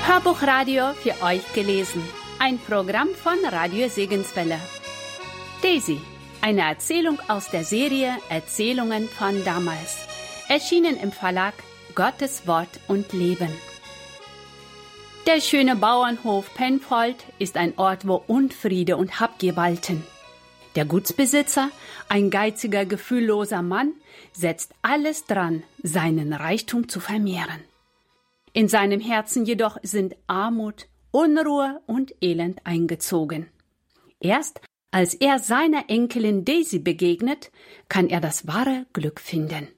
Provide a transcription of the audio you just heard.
Hörbuchradio für euch gelesen. Ein Programm von Radio Segenswelle. Daisy, eine Erzählung aus der Serie Erzählungen von damals. Erschienen im Verlag Gottes Wort und Leben. Der schöne Bauernhof Penfold ist ein Ort, wo Unfriede und Habgier walten. Der Gutsbesitzer, ein geiziger, gefühlloser Mann, setzt alles dran, seinen Reichtum zu vermehren. In seinem Herzen jedoch sind Armut, Unruhe und Elend eingezogen. Erst als er seiner Enkelin Daisy begegnet, kann er das wahre Glück finden.